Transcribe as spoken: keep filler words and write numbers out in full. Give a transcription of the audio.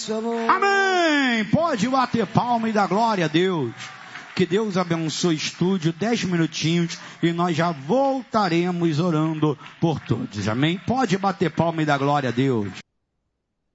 Amém! Pode bater palma e dar glória a Deus. Que Deus abençoe o estúdio, dez minutinhos, e nós já voltaremos orando por todos. Amém? Pode bater palma e dar glória a Deus.